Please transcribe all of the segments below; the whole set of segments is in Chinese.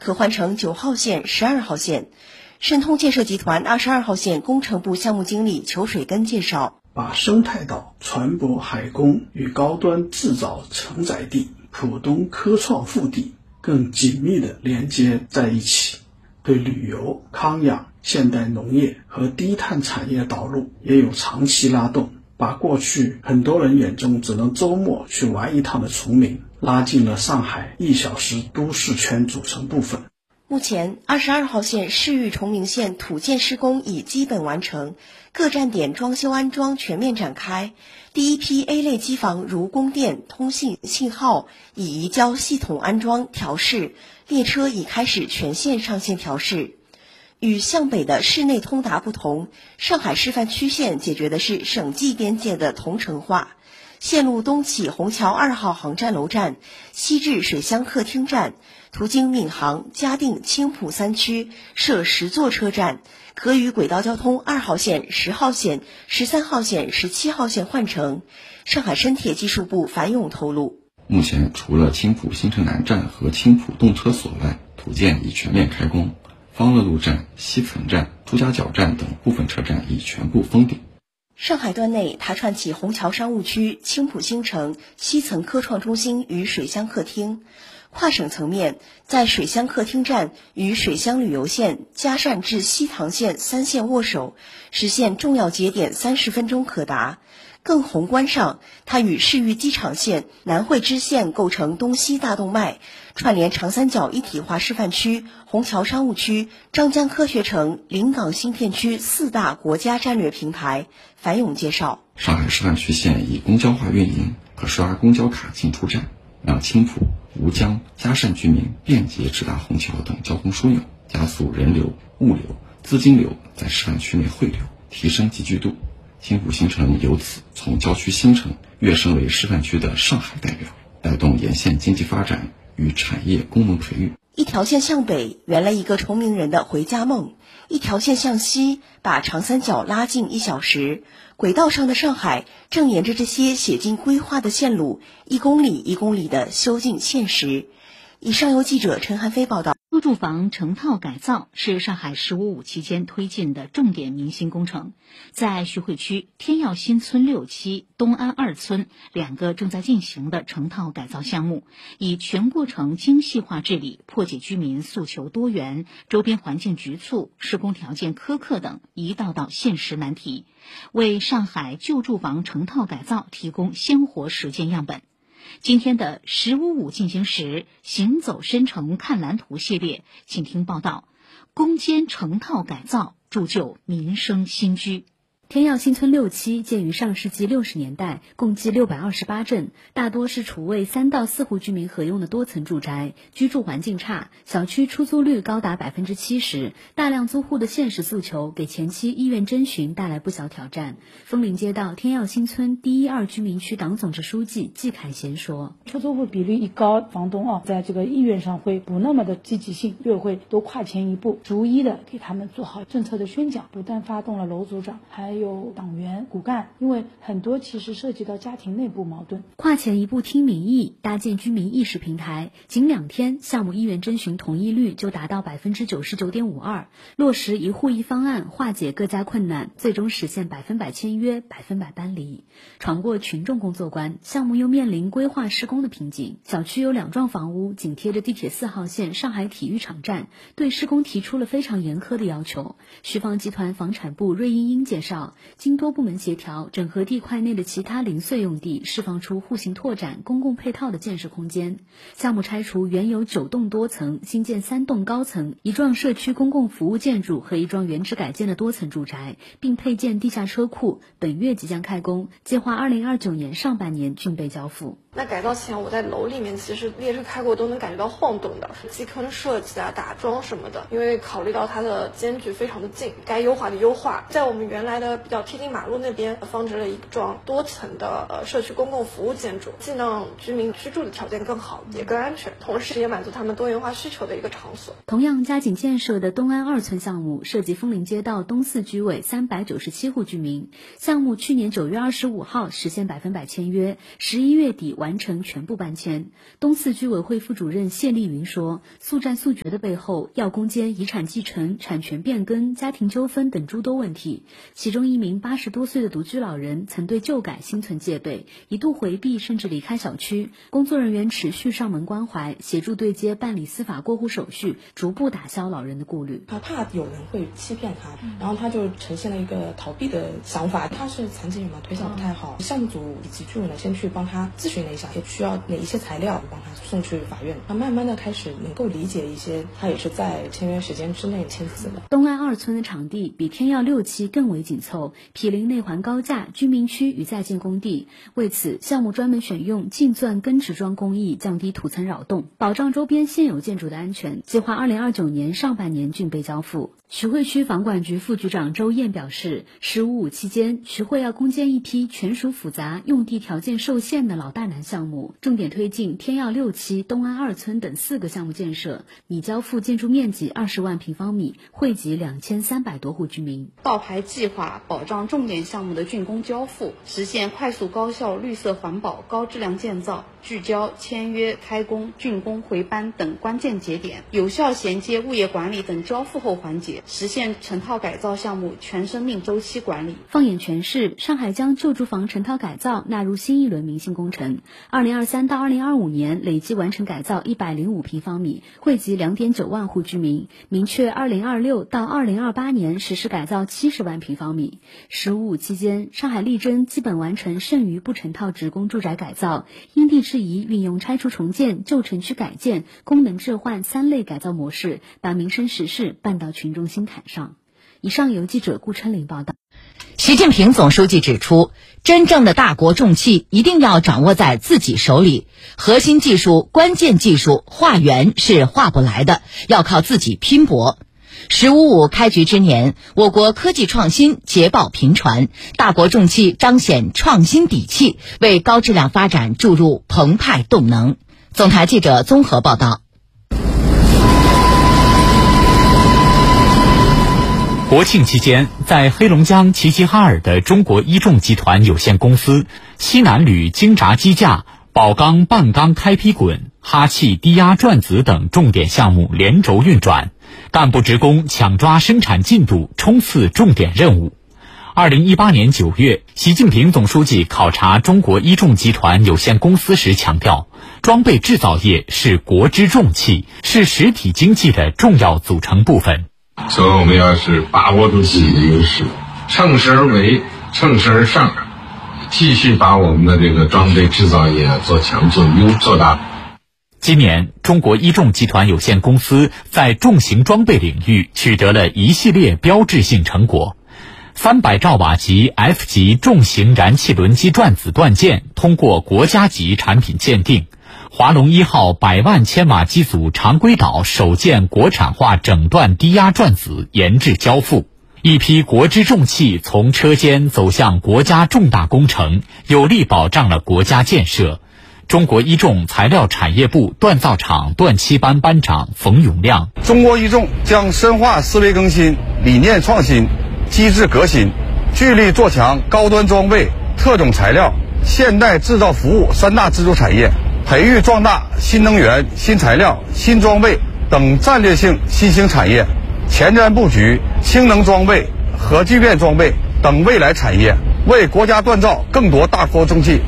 可换乘9号线、12号线。申通建设集团22号线工程部项目经理裘水根介绍， 把生态岛、船舶海工与高端制造承载地、浦东科创腹地更紧密地连接在一起，对旅游、康养、现代农业和低碳产业导入也有长期拉动，把过去很多人眼中只能周末去玩一趟的崇明拉进了上海1小时都市圈组成部分。 目前22号线市域崇明线土建施工已基本完成，各站点装修安装全面展开。第一批 A 类机房如供电、通信、信号已移交系统安装调试，列车已开始全线上线调试。与向北的市内通达不同，上海示范区线解决的是省际边界的同城化。线路东起虹桥2号航站楼站，西至水乡客厅站，途经闵行、嘉定、青浦3区，设10座车站，可与轨道交通2号线、10号线、13号线、17号线换乘。上海深铁技术部樊勇透露， 目前除了青浦新城南站和青浦动车所外，土建已全面开工，方乐路站、西岑站、朱家角站等部分车站已全部封顶。 上海段内，它串起虹桥商务区、青浦新城、西层科创中心与水乡客厅。跨省层面，在水乡客厅站与水乡旅游线、嘉善至西塘线3线握手，实现重要节点30分钟可达。更宏观上，它与市域机场线、南汇支线构成东西大动脉，串联长三角一体化示范区、虹桥商务区、张江科学城、临港新片区4大国家战略平台。樊勇介绍， 上海示范区线以公交化运营，可刷公交卡进出站，让青浦、吴江、嘉善居民便捷直达虹桥等交通枢纽，加速人流、物流、资金流在示范区内汇流，提升集聚度。青浦新城由此从郊区新城跃升为示范区的上海代表，带动沿线经济发展与产业功能培育。 一条线向北，圆了一个崇明人的回家梦；一条线向西，把长三角拉近1小时。轨道上的上海正沿着这些写进规划的线路，1公里1公里地修进现实。以上由记者陈涵飞报道。 多住房成套改造是上海“15+5”期间推进的重点民心工程。在徐汇区天耀新村6期、东安2村2个正在进行的成套改造项目，以全过程精细化治理，破解居民诉求多元、周边环境局促、施工条件苛刻等一道道现实难题，为上海旧住房成套改造提供鲜活实践样本。今天的“15+5”进行时，行走深城看蓝图系列，请听报道：攻坚成套改造，铸就民生新居。 天耀新村6期建于上世纪60年代，共计628镇，大多是储为3到4户居民合用的多层住宅，居住环境差，小区出租率高达70%，大量租户的现实诉求给前期意愿征询带来不小挑战。枫林街道天耀新村第1、2居民区党总支书记季凯贤说， 出租户比率一高，房东在这个意愿上会不那么的积极性，就会多跨前一步，逐一的给他们做好政策的宣讲，不但发动了楼组长，还有党员骨干，因为很多其实涉及到家庭内部矛盾。 跨前一步听民意，搭建居民意识平台，仅2天，项目意愿征询同意率就达到99.52%，落实1户1方案，化解各家困难，最终实现100%签约，100%搬离。闯过群众工作关，项目又面临规划施工的瓶颈。小区有2幢房屋紧贴着地铁4号线上海体育场站，对施工提出了非常严苛的要求。徐房集团房产部芮英英介绍，经多部门协调，整合地块内的其他零碎用地，释放出户型拓展、公共配套的建设空间。项目拆除原有9栋多层，新建3栋高层、1幢社区公共服务建筑和1幢原址改建的多层住宅，并配建地下车库，本月即将开工，计划2029年上半年竣备交付。 那改造前我在楼里面其实列车开过都能感觉到晃动的，基坑设计打桩什么的，因为考虑到它的间距非常的近，该优化的优化。在我们原来的比较贴近马路那边放置了1幢多层的社区公共服务建筑，既让居民居住的条件更好，也更安全，同时也满足他们多元化需求的一个场所。 同样加紧建设的东安2村项目，涉及枫林街道东4居委397户居民，项目去年9月25号实现100%签约，11月底完成全部搬迁。东四居委会副主任谢丽云说，速战速决的背后要攻坚遗产继承、产权变更、家庭纠纷等诸多问题。其中一名80多岁的独居老人曾对旧改心存戒备，一度回避甚至离开小区。工作人员持续上门关怀，协助对接办理司法过户手续，逐步打消老人的顾虑。 他怕有人会欺骗他，然后他就呈现了一个逃避的想法。他是残疾人嘛，腿脚不太好，项目组以及居委呢先去帮他咨询了一下，也需要哪一些材料，帮他送去法院。他慢慢的开始能够理解一些，他也是在签约时间之内签字的。 东安2村的场地比天耀6期更为紧凑，毗邻内环高架、居民区与在建工地。为此，项目专门选用净钻根植桩工艺，降低土层扰动，保障周边现有建筑的安全。计划2029年上半年竣备交付。徐汇区房管局副局长周燕表示，15.5期间，徐汇要攻坚一批权属复杂、用地条件受限的老大难项目，重点推进天耀6期、东安2村等4个项目建设，拟交付建筑面积20万平方米，惠及2300多户居民。 倒排计划保障重点项目的竣工交付，实现快速高效、绿色环保、高质量建造，聚焦签约、开工、竣工、回班等关键节点，有效衔接物业管理等交付后环节，实现成套改造项目全生命周期管理。 放眼全市，上海将旧住房成套改造纳入新一轮民心工程，2023到2025年累计完成改造105平方米，惠及2.9万户居民，明确2026到2028年实施改造70万平方米。15.5期间，上海力争基本完成剩余不成套职工住宅改造，因地制宜运用拆除重建、旧城区改建、功能置换3类改造模式，把民生实事办到群众心坎上。以上由记者顾春玲报道。 习近平总书记指出，真正的大国重器一定要掌握在自己手里，核心技术、关键技术化缘是化不来的，要靠自己拼搏。15.5开局之年，我国科技创新捷报频传，大国重器彰显创新底气，为高质量发展注入澎湃动能。总台记者综合报道。 国庆期间，在黑龙江齐齐哈尔的中国一众集团有限公司、西南铝精轧机架、宝钢半钢开劈滚、哈气低压转子等重点项目连轴运转，干部职工抢抓生产进度，冲刺重点任务。2018年9月，习近平总书记考察中国一众集团有限公司时强调，装备制造业是国之重器，是实体经济的重要组成部分。 所以我们要是把握住自己的优势，乘势而为，乘势而上，继续把我们的这个装备制造业做强做优做大。 今年，中国一众集团有限公司在重型装备领域取得了一系列标志性成果。300兆瓦级 F 级重型燃气轮机转子断件通过国家级产品鉴定。华龙1号100万千瓦机组常规岛首件国产化整段低压转子研制交付，一批国之重器从车间走向国家重大工程，有力保障了国家建设。中国一众材料产业部锻造厂锻漆班班长冯永亮： 中国一众将深化思维更新、理念创新、机制革新，聚力做强高端装备、特种材料、现代制造服务3大支柱产业，培育壮大新能源、新材料、新装备等战略性新兴产业，前瞻布局氢能装备、核聚变装备等未来产业，为国家锻造更多大国重器。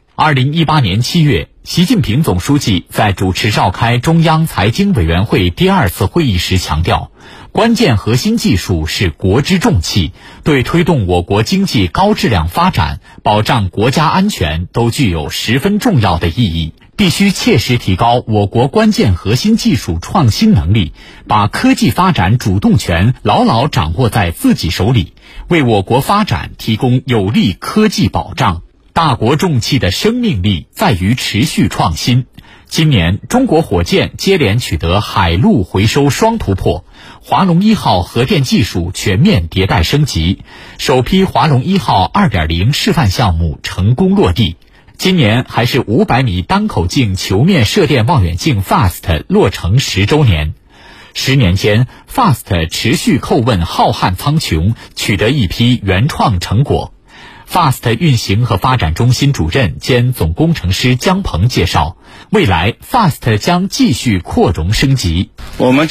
2018年7月，习近平总书记在主持召开中央财经委员会第2次会议时强调，关键核心技术是国之重器，对推动我国经济高质量发展、保障国家安全都具有十分重要的意义。必须切实提高我国关键核心技术创新能力，把科技发展主动权牢牢掌握在自己手里，为我国发展提供有力科技保障。大国重器的生命力在于持续创新。今年，中国火箭接连取得海陆回收双突破，华龙1号核电技术全面迭代升级，首批华龙1号 2.0 示范项目成功落地。今年还是500米单口径球面射电望远镜 FAST 落成10周年。10年间 ，FAST 持续叩问浩瀚苍穹，取得一批原创成果。 FAST 运行和发展中心主任兼总工程师姜鹏介绍，未来 FAST 将继续扩容升级。 我们